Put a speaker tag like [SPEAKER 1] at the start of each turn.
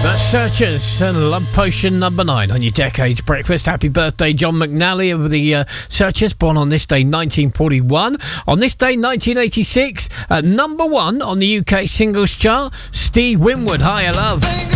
[SPEAKER 1] Searchers and Love Potion number 9 on your Decades Breakfast. Happy birthday, John McNally of the Searchers, born on this day 1941. On this day 1986, number 1 on the UK singles chart, Steve Winwood, Higher Love.